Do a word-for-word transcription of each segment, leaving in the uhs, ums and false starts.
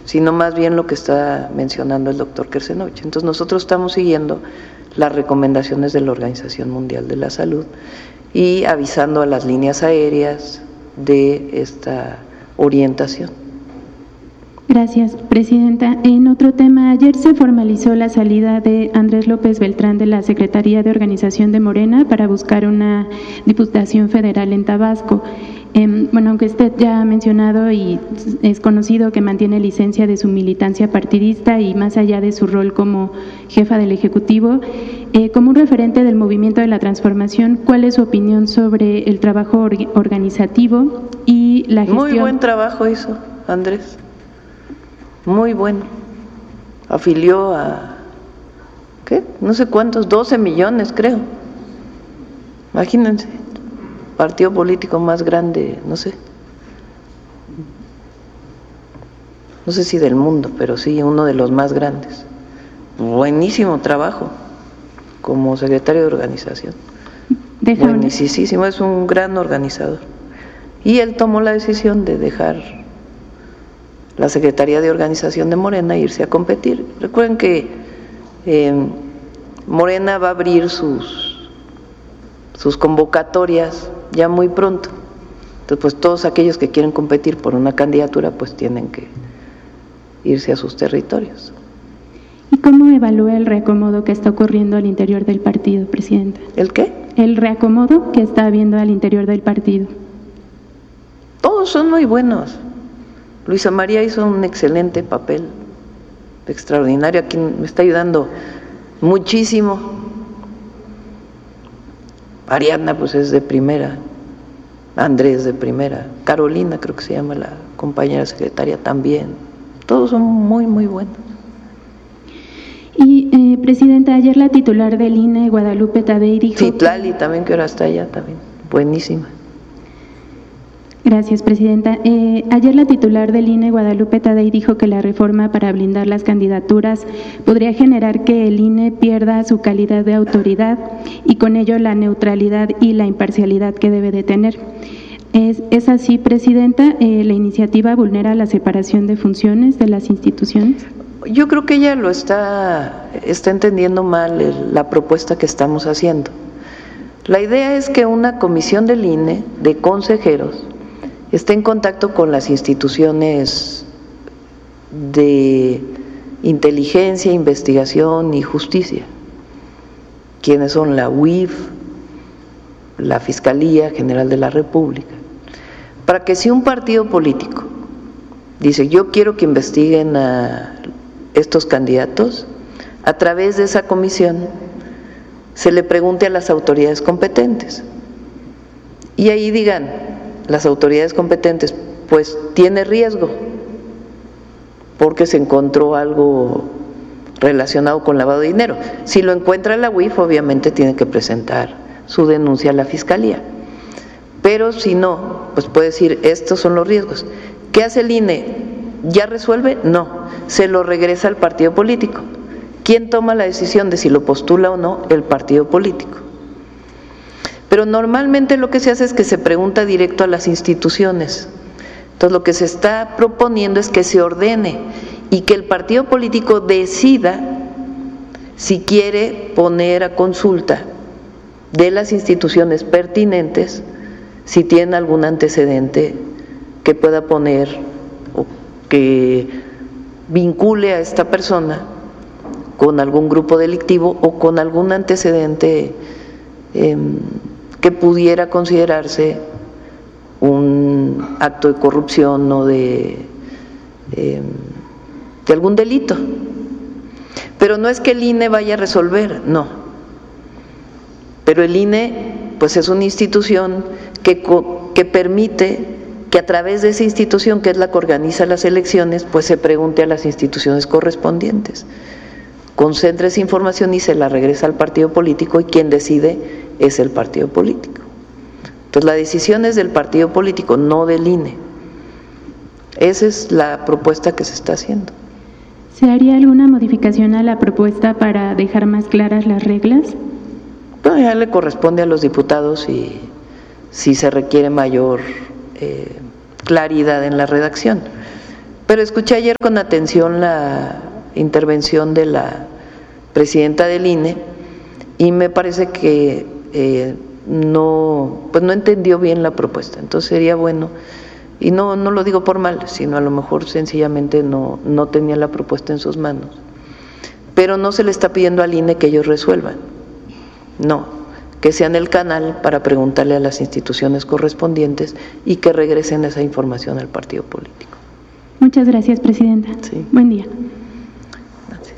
sino más bien lo que está mencionando el doctor Kersenovich. Entonces nosotros estamos siguiendo las recomendaciones de la Organización Mundial de la Salud y avisando a las líneas aéreas de esta orientación. Gracias, Presidenta. En otro tema, ayer se formalizó la salida de Andrés López Beltrán de la Secretaría de Organización de Morena para buscar una diputación federal en Tabasco. Eh, bueno, aunque usted ya ha mencionado y es conocido que mantiene licencia de su militancia partidista y más allá de su rol como jefa del Ejecutivo, eh, como un referente del movimiento de la transformación, ¿cuál es su opinión sobre el trabajo or organizativo y la gestión? Muy buen trabajo hizo Andrés. Muy bueno. Afilió a, ¿qué? No sé cuántos, doce millones creo. Imagínense, partido político más grande, no sé. No sé si del mundo, pero sí uno de los más grandes. Buenísimo trabajo como secretario de organización. Buenísimo, es un gran organizador. Y él tomó la decisión de dejar la Secretaría de Organización de Morena e irse a competir. Recuerden que eh, Morena va a abrir sus, sus convocatorias ya muy pronto. Entonces, pues todos aquellos que quieren competir por una candidatura, pues tienen que irse a sus territorios. ¿Y cómo evalúa el reacomodo que está ocurriendo al interior del partido, Presidenta? ¿El qué? El reacomodo que está habiendo al interior del partido. Todos son muy buenos. Luisa María hizo un excelente papel, extraordinario, aquí me está ayudando muchísimo. Ariadna pues es de primera, Andrés de primera, Carolina creo que se llama la compañera secretaria también, todos son muy muy buenos. Y eh, Presidenta, ayer la titular del I N E, Guadalupe Tadei, dijo… Sí, Tlali también, que ahora está allá también, buenísima. Gracias, Presidenta. Eh, ayer la titular del I N E, Guadalupe Tadei, dijo que la reforma para blindar las candidaturas podría generar que el I N E pierda su calidad de autoridad y con ello la neutralidad y la imparcialidad que debe de tener. ¿Es, es así, Presidenta? Eh, ¿La iniciativa vulnera la separación de funciones de las instituciones? Yo creo que ella lo está, está entendiendo mal el, la propuesta que estamos haciendo. La idea es que una comisión del I N E de consejeros esté en contacto con las instituciones de inteligencia, investigación y justicia, quienes son la U I F, la Fiscalía General de la República, para que si un partido político dice yo quiero que investiguen a estos candidatos, a través de esa comisión se le pregunte a las autoridades competentes y ahí digan las autoridades competentes, pues tiene riesgo porque se encontró algo relacionado con lavado de dinero. Si lo encuentra la U I F, obviamente tiene que presentar su denuncia a la Fiscalía, pero si no, pues puede decir estos son los riesgos. ¿Qué hace el I N E? ¿Ya resuelve? No, se lo regresa al partido político. ¿Quién toma la decisión de si lo postula o no? El partido político. Pero normalmente lo que se hace es que se pregunta directo a las instituciones. Entonces lo que se está proponiendo es que se ordene y que el partido político decida si quiere poner a consulta de las instituciones pertinentes si tienen algún antecedente que pueda poner o que vincule a esta persona con algún grupo delictivo o con algún antecedente eh, que pudiera considerarse un acto de corrupción o de, eh, de algún delito. Pero no es que el I N E vaya a resolver, no. Pero el I N E pues es una institución que, que permite que a través de esa institución, que es la que organiza las elecciones, pues se pregunte a las instituciones correspondientes, concentre esa información y se la regresa al partido político y quien decide es el partido político. Entonces la decisión es del partido político, no del I N E. Esa es la propuesta que se está haciendo. ¿Se haría alguna modificación a la propuesta para dejar más claras las reglas? Bueno, ya le corresponde a los diputados y si se requiere mayor eh, claridad en la redacción. Pero escuché ayer con atención la intervención de la presidenta del I N E y me parece que eh, no, pues no entendió bien la propuesta. Entonces sería bueno, y no, no lo digo por mal, sino a lo mejor sencillamente no, no tenía la propuesta en sus manos. Pero no se le está pidiendo al I N E que ellos resuelvan, no, que sean el canal para preguntarle a las instituciones correspondientes y que regresen esa información al partido político. Muchas gracias, presidenta. Sí. Buen día. Gracias.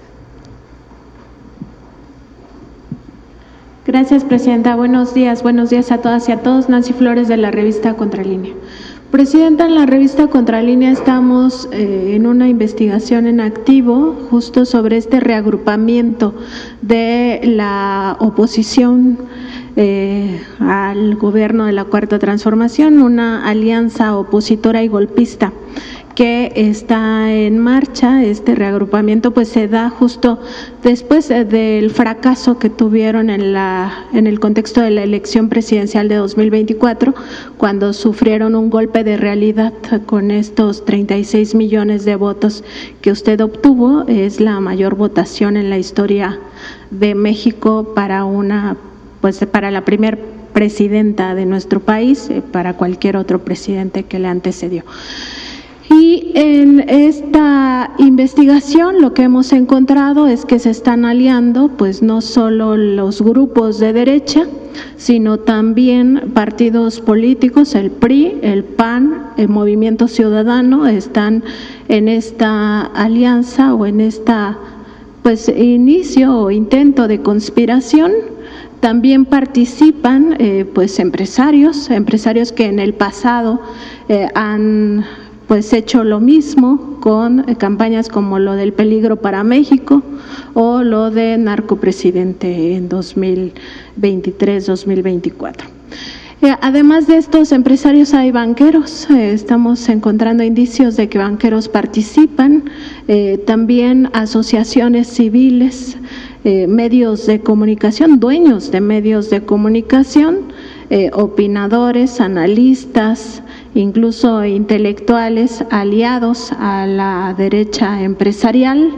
Gracias, presidenta. Buenos días, buenos días a todas y a todos. Nancy Flores, de la revista Contralínea. Presidenta, en la revista Contralínea estamos eh, en una investigación en activo justo sobre este reagrupamiento de la oposición eh, al gobierno de la Cuarta Transformación, una alianza opositora y golpista que está en marcha. Este reagrupamiento pues se da justo después del fracaso que tuvieron en la en el contexto de la elección presidencial de dos mil veinticuatro, cuando sufrieron un golpe de realidad con estos treinta y seis millones de votos que usted obtuvo. Es la mayor votación en la historia de México para una pues para la primer presidenta de nuestro país, eh, para cualquier otro presidente que le antecedió. Y en esta investigación lo que hemos encontrado es que se están aliando pues no solo los grupos de derecha, sino también partidos políticos, el P R I, el P A N, el Movimiento Ciudadano, están en esta alianza o en esta pues inicio o intento de conspiración. También participan eh, pues empresarios, empresarios que en el pasado eh, han pues hecho lo mismo con campañas como lo del peligro para México o lo de narcopresidente en dos mil veintitrés dos mil veinticuatro. Eh, además de estos empresarios hay banqueros, eh, estamos encontrando indicios de que banqueros participan, eh, también asociaciones civiles, eh, medios de comunicación, dueños de medios de comunicación, eh, opinadores, analistas, incluso intelectuales aliados a la derecha empresarial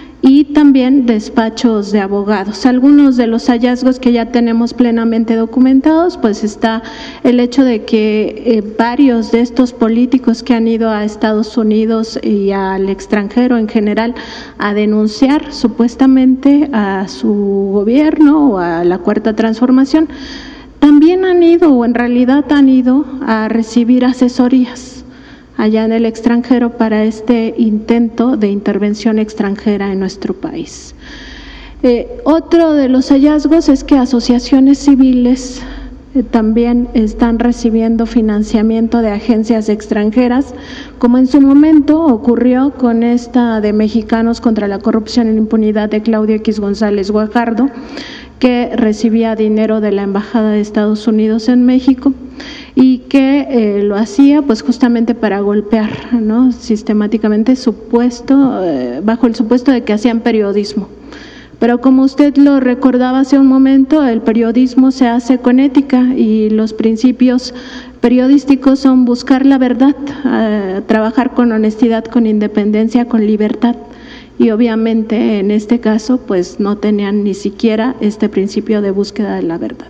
y también despachos de abogados. Algunos de los hallazgos que ya tenemos plenamente documentados, pues está el hecho de que eh, varios de estos políticos que han ido a Estados Unidos y al extranjero en general a denunciar supuestamente a su gobierno o a la Cuarta Transformación, también han ido o en realidad han ido a recibir asesorías allá en el extranjero para este intento de intervención extranjera en nuestro país. Eh, otro de los hallazgos es que asociaciones civiles eh, también están recibiendo financiamiento de agencias extranjeras, como en su momento ocurrió con esta de Mexicanos contra la Corrupción y la Impunidad de Claudio X González Guajardo, que recibía dinero de la Embajada de Estados Unidos en México y que eh, lo hacía pues justamente para golpear, ¿no?, sistemáticamente supuesto, eh, bajo el supuesto de que hacían periodismo. Pero como usted lo recordaba hace un momento, el periodismo se hace con ética y los principios periodísticos son buscar la verdad, eh, trabajar con honestidad, con independencia, con libertad. Y obviamente en este caso pues no tenían ni siquiera este principio de búsqueda de la verdad.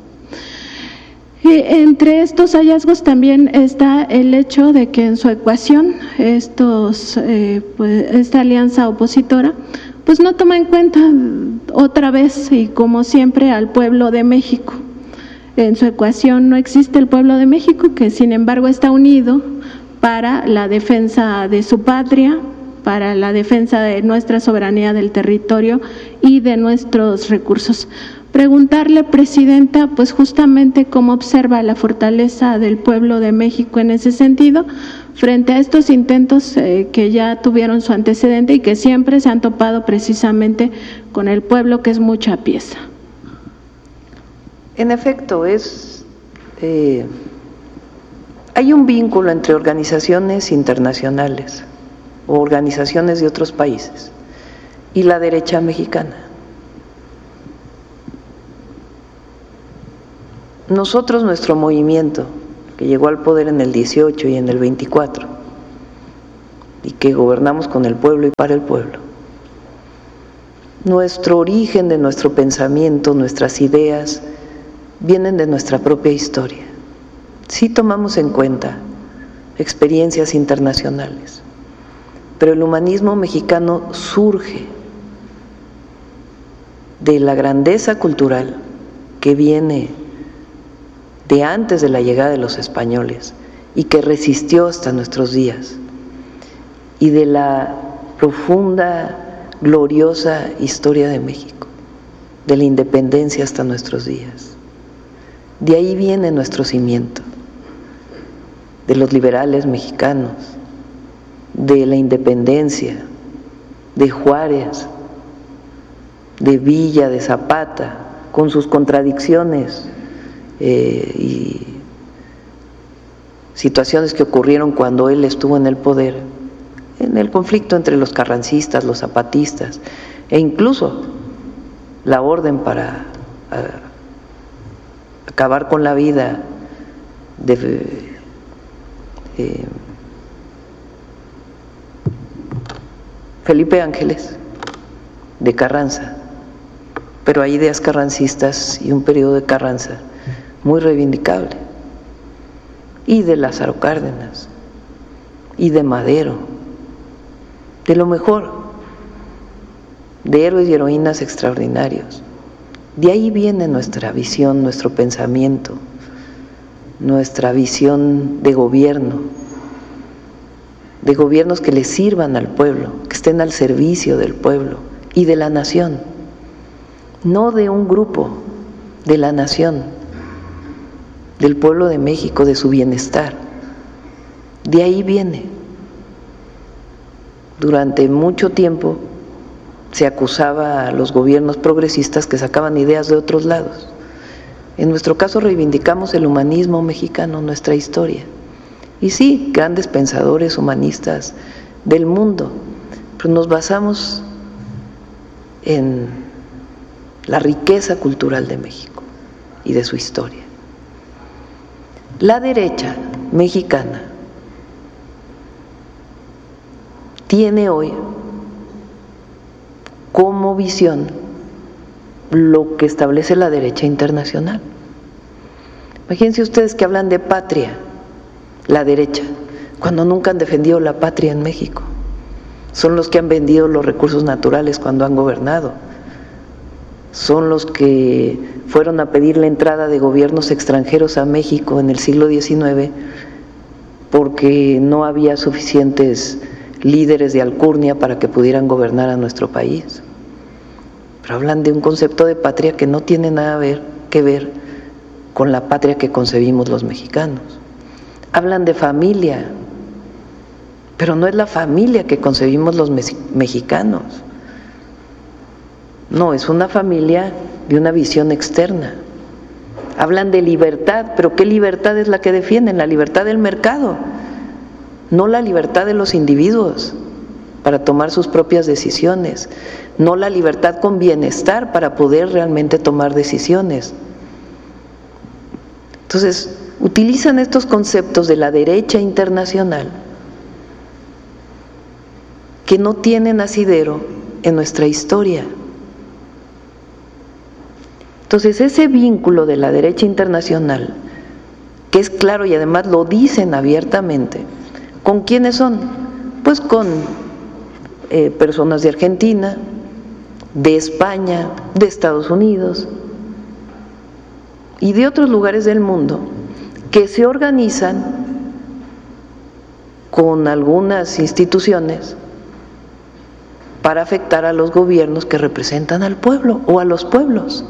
Y entre estos hallazgos también está el hecho de que en su ecuación estos, eh, pues, esta alianza opositora pues no toma en cuenta otra vez y como siempre al pueblo de México. En su ecuación no existe el pueblo de México, que sin embargo está unido para la defensa de su patria, para la defensa de nuestra soberanía del territorio y de nuestros recursos. Preguntarle, presidenta, pues justamente cómo observa la fortaleza del pueblo de México en ese sentido, frente a estos intentos eh, que ya tuvieron su antecedente y que siempre se han topado precisamente con el pueblo, que es mucha pieza. En efecto, es eh, hay un vínculo entre organizaciones internacionales o organizaciones de otros países y la derecha mexicana. Nosotros, nuestro movimiento, que llegó al poder en el dieciocho y en el veinticuatro, y que gobernamos con el pueblo y para el pueblo. Nuestro origen de nuestro pensamiento, nuestras ideas, vienen de nuestra propia historia. Sí tomamos en cuenta experiencias internacionales, pero el humanismo mexicano surge de la grandeza cultural que viene de antes de la llegada de los españoles y que resistió hasta nuestros días, y de la profunda, gloriosa historia de México, de la independencia hasta nuestros días. De ahí viene nuestro cimiento, de los liberales mexicanos, de la independencia, de Juárez, de Villa, de Zapata, con sus contradicciones eh, y situaciones que ocurrieron cuando él estuvo en el poder, en el conflicto entre los carrancistas, los zapatistas, e incluso la orden para a, acabar con la vida de eh, Felipe Ángeles de Carranza, pero hay ideas carrancistas y un periodo de Carranza muy reivindicable, y de Lázaro Cárdenas y de Madero, de lo mejor, de héroes y heroínas extraordinarios. De ahí viene nuestra visión, nuestro pensamiento, nuestra visión de gobierno, de gobiernos que le sirvan al pueblo, que estén al servicio del pueblo y de la nación, no de un grupo, de la nación, del pueblo de México, de su bienestar. De ahí viene. Durante mucho tiempo se acusaba a los gobiernos progresistas que sacaban ideas de otros lados. En nuestro caso reivindicamos el humanismo mexicano, nuestra historia. Y sí, grandes pensadores humanistas del mundo, pero nos basamos en la riqueza cultural de México y de su historia. La derecha mexicana tiene hoy como visión lo que establece la derecha internacional. Imagínense ustedes que hablan de patria, la derecha, cuando nunca han defendido la patria en México. Son los que han vendido los recursos naturales cuando han gobernado. Son los que fueron a pedir la entrada de gobiernos extranjeros a México en el siglo diecinueve porque no había suficientes líderes de alcurnia para que pudieran gobernar a nuestro país. Pero hablan de un concepto de patria que no tiene nada ver, que ver con la patria que concebimos los mexicanos. Hablan de familia, pero no es la familia que concebimos los mexicanos. No, es una familia de una visión externa. Hablan de libertad, pero ¿qué libertad es la que defienden? La libertad del mercado, no la libertad de los individuos para tomar sus propias decisiones, no la libertad con bienestar para poder realmente tomar decisiones. Entonces, utilizan estos conceptos de la derecha internacional que no tienen asidero en nuestra historia. Entonces, ese vínculo de la derecha internacional, que es claro y además lo dicen abiertamente, ¿con quiénes son? Pues con eh, personas de Argentina, de España, de Estados Unidos y de otros lugares del mundo que se organizan con algunas instituciones para afectar a los gobiernos que representan al pueblo o a los pueblos.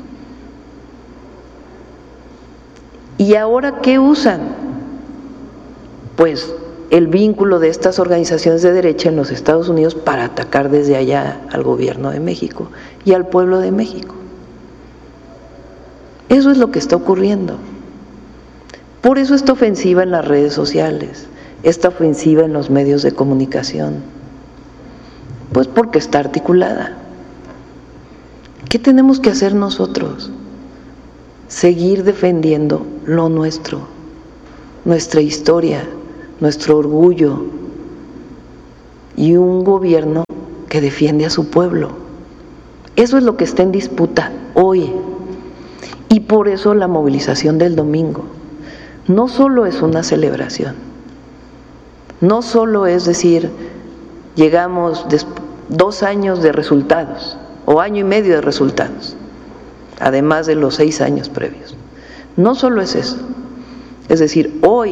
¿Y ahora qué usan? Pues el vínculo de estas organizaciones de derecha en los Estados Unidos para atacar desde allá al gobierno de México y al pueblo de México. Eso es lo que está ocurriendo. Por eso esta ofensiva en las redes sociales, esta ofensiva en los medios de comunicación, pues porque está articulada. ¿Qué tenemos que hacer nosotros? Seguir defendiendo lo nuestro, nuestra historia, nuestro orgullo, y un gobierno que defiende a su pueblo. Eso es lo que está en disputa hoy. Y por eso la movilización del domingo no solo es una celebración, no solo es decir, llegamos dos años de resultados o año y medio de resultados, además de los seis años previos. No solo es eso, es decir, hoy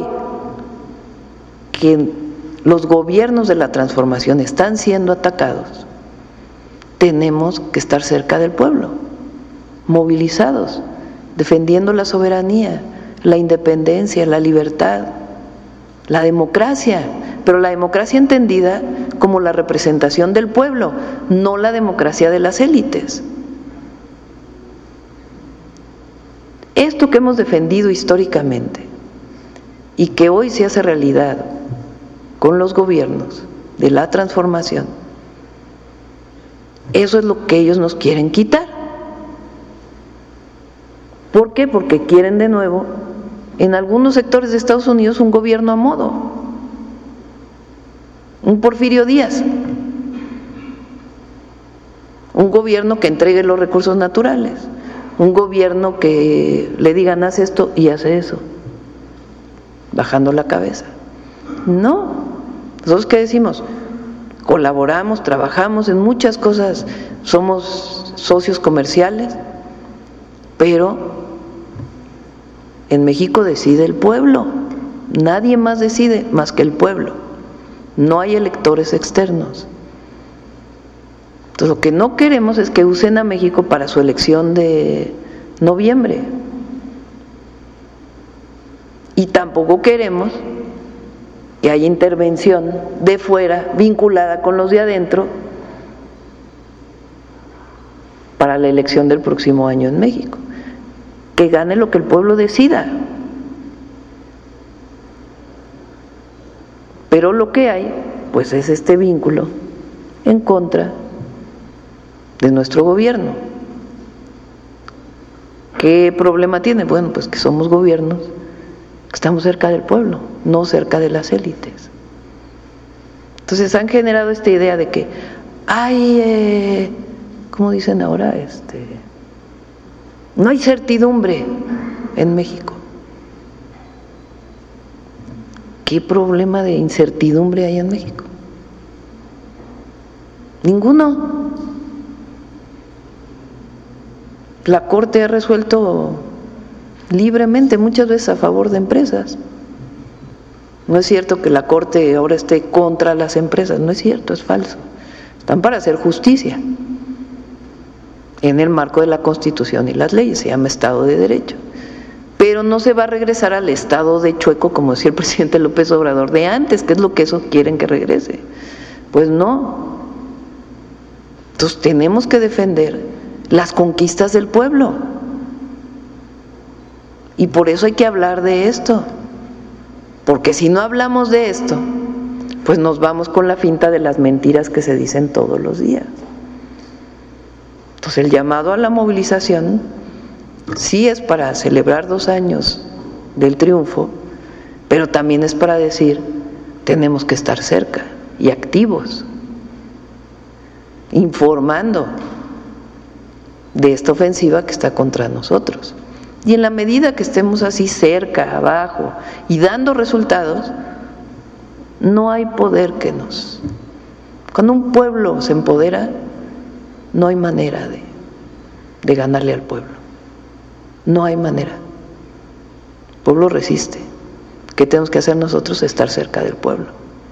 que los gobiernos de la transformación están siendo atacados, tenemos que estar cerca del pueblo, movilizados, defendiendo la soberanía, la independencia, la libertad, la democracia, pero la democracia entendida como la representación del pueblo, no la democracia de las élites. Esto que hemos defendido históricamente y que hoy se hace realidad con los gobiernos de la transformación, eso es lo que ellos nos quieren quitar. ¿Por qué? Porque quieren de nuevo, en algunos sectores de Estados Unidos, un gobierno a modo, un Porfirio Díaz, un gobierno que entregue los recursos naturales, un gobierno que le digan haz esto y hace eso, bajando la cabeza. No, nosotros ¿qué decimos? Colaboramos, trabajamos en muchas cosas, somos socios comerciales, pero en México decide el pueblo, nadie más decide más que el pueblo, no hay electores externos. Entonces lo que no queremos es que usen a México para su elección de noviembre, y tampoco queremos que haya intervención de fuera vinculada con los de adentro para la elección del próximo año en México. Que gane lo que el pueblo decida. Pero lo que hay, pues es este vínculo en contra de nuestro gobierno. ¿Qué problema tiene? Bueno, pues que somos gobiernos que estamos cerca del pueblo, no cerca de las élites. Entonces han generado esta idea de que hay, eh, ¿cómo dicen ahora? Este, no hay certidumbre en México. ¿Qué problema de incertidumbre hay en México? Ninguno. La Corte ha resuelto libremente, muchas veces a favor de empresas. No es cierto que la Corte ahora esté contra las empresas, no es cierto, es falso. Están para hacer justicia en el marco de la Constitución y las leyes, se llama Estado de Derecho. Pero no se va a regresar al estado de chueco, como decía el presidente López Obrador, de antes, que es lo que eso quieren que regrese. Pues no. Entonces tenemos que defender las conquistas del pueblo. Y por eso hay que hablar de esto. Porque si no hablamos de esto, pues nos vamos con la finta de las mentiras que se dicen todos los días. Entonces el llamado a la movilización sí es para celebrar dos años del triunfo, pero también es para decir, tenemos que estar cerca y activos, informando de esta ofensiva que está contra nosotros. Y en la medida que estemos así cerca, abajo y dando resultados, no hay poder que nos… Cuando un pueblo se empodera, no hay manera de, de ganarle al pueblo. No hay manera. El pueblo resiste. ¿Qué tenemos que hacer nosotros? Estar cerca del pueblo.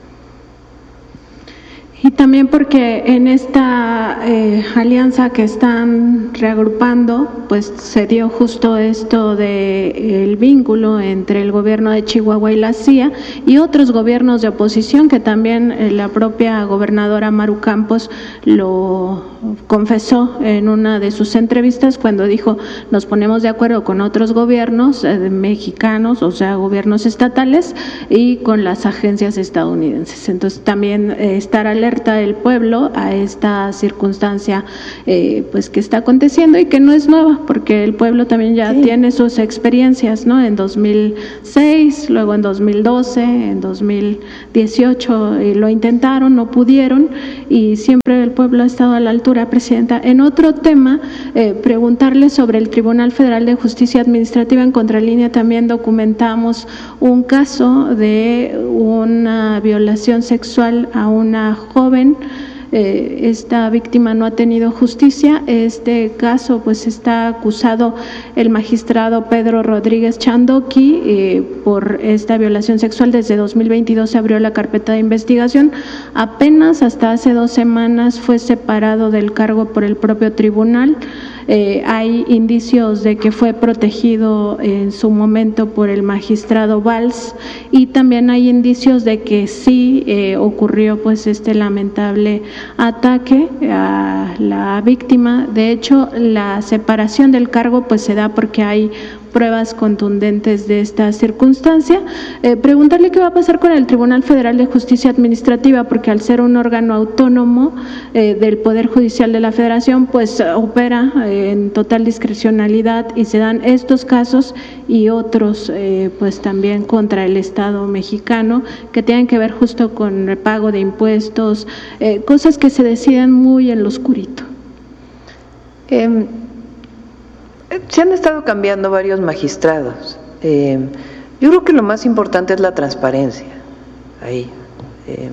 Y también porque en esta eh, alianza que están reagrupando, pues se dio justo esto de eh, el vínculo entre el gobierno de Chihuahua y la C I A y otros gobiernos de oposición, que también eh, la propia gobernadora Maru Campos lo confesó en una de sus entrevistas cuando dijo, nos ponemos de acuerdo con otros gobiernos eh, mexicanos, o sea, gobiernos estatales, y con las agencias estadounidenses. Entonces también eh, estar alerta alerta el pueblo a esta circunstancia eh, pues que está aconteciendo y que no es nueva, porque el pueblo también ya sí. tiene sus experiencias, ¿no? En dos mil seis, luego en dos mil doce, en dos mil dieciocho eh, lo intentaron, no pudieron, y siempre el pueblo ha estado a la altura, Presidenta. En otro tema, eh, preguntarle sobre el Tribunal Federal de Justicia Administrativa. En Contralínea también documentamos un caso de una violación sexual a una joven. Eh, esta víctima no ha tenido justicia. Este caso pues está acusado el magistrado Pedro Rodríguez Chandoqui eh, por esta violación sexual. Desde dos mil veintidós se abrió la carpeta de investigación. Apenas hasta hace dos semanas fue separado del cargo por el propio tribunal. Eh, hay indicios de que fue protegido en su momento por el magistrado Valls, y también hay indicios de que sí eh, ocurrió pues este lamentable ataque a la víctima. De hecho, la separación del cargo pues se da porque hay pruebas contundentes de esta circunstancia. Eh, preguntarle qué va a pasar con el Tribunal Federal de Justicia Administrativa, porque al ser un órgano autónomo eh, del Poder Judicial de la Federación, pues opera eh, en total discrecionalidad, y se dan estos casos y otros eh, pues también contra el Estado mexicano, que tienen que ver justo con el pago de impuestos, eh, cosas que se deciden muy en lo oscurito. Eh, Se han estado cambiando varios magistrados. Eh, yo creo que lo más importante es la transparencia ahí. Eh,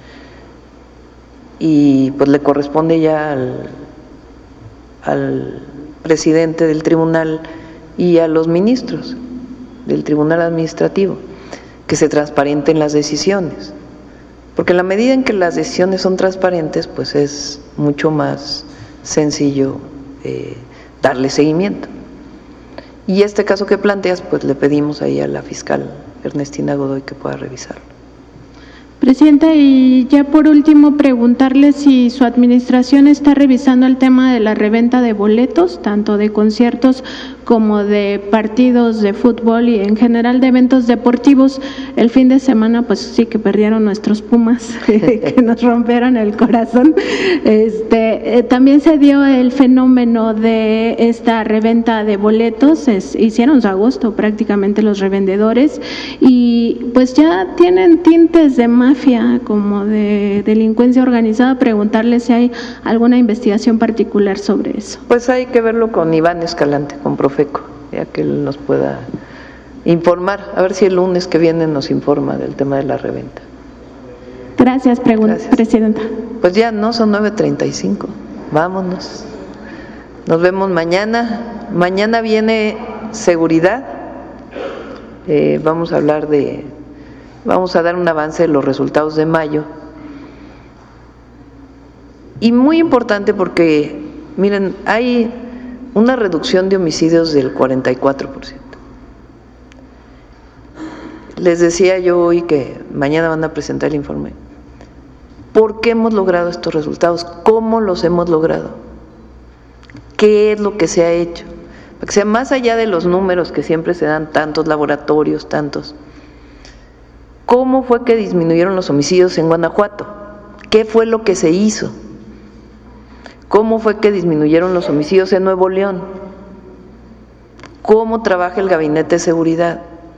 y pues le corresponde ya al, al presidente del tribunal y a los ministros del tribunal administrativo que se transparenten las decisiones. Porque en la medida en que las decisiones son transparentes, pues es mucho más sencillo eh, darle seguimiento. Y este caso que planteas, pues le pedimos ahí a la fiscal Ernestina Godoy que pueda revisarlo. Presidenta, y ya por último preguntarle si su administración está revisando el tema de la reventa de boletos, tanto de conciertos como de partidos de fútbol y en general de eventos deportivos. El fin de semana pues sí que perdieron nuestros Pumas, que nos rompieron el corazón. Este, eh, también se dio el fenómeno de esta reventa de boletos, es, hicieron su agosto prácticamente los revendedores, y pues ya tienen tintes de mafia, como de delincuencia organizada. Preguntarle si hay alguna investigación particular sobre eso. Pues hay que verlo con Iván Escalante, con Profeco, ya que él nos pueda informar, a ver si el lunes que viene nos informa del tema de la reventa. Gracias, Gracias. Presidenta. Pues ya no, son nueve treinta y cinco, vámonos. Nos vemos mañana. Mañana viene seguridad, eh, vamos a hablar de, vamos a dar un avance de los resultados de mayo. Y muy importante porque, miren, hay una reducción de homicidios del cuarenta y cuatro por ciento. Les decía yo hoy que mañana van a presentar el informe. ¿Por qué hemos logrado estos resultados? ¿Cómo los hemos logrado? ¿Qué es lo que se ha hecho? Para que sea más allá de los números que siempre se dan, tantos laboratorios, tantos. ¿Cómo fue que disminuyeron los homicidios en Guanajuato? ¿Qué fue lo que se hizo? ¿Cómo fue que disminuyeron los homicidios en Nuevo León? ¿Cómo trabaja el Gabinete de Seguridad?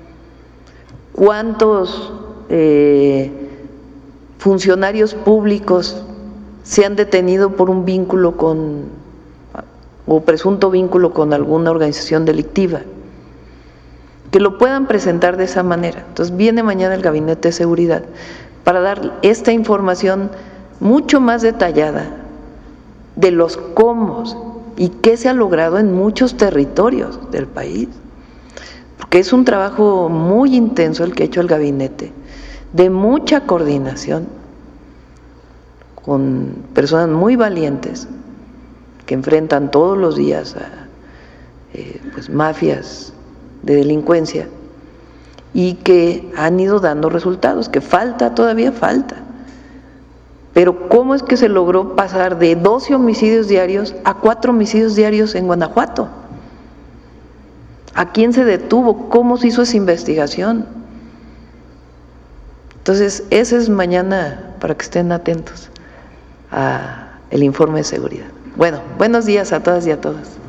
¿Cuántos eh, funcionarios públicos se han detenido por un vínculo con, o presunto vínculo con alguna organización delictiva? Que lo puedan presentar de esa manera. Entonces viene mañana el Gabinete de Seguridad para dar esta información mucho más detallada de los cómo y qué se ha logrado en muchos territorios del país, porque es un trabajo muy intenso el que ha hecho el gabinete, de mucha coordinación con personas muy valientes que enfrentan todos los días a eh, pues mafias de delincuencia y que han ido dando resultados, que falta, todavía falta. Pero ¿cómo es que se logró pasar de doce homicidios diarios a cuatro homicidios diarios en Guanajuato? ¿A quién se detuvo? ¿Cómo se hizo esa investigación? Entonces, ese es mañana, para que estén atentos. a el informe de seguridad. Bueno, buenos días a todas y a todos.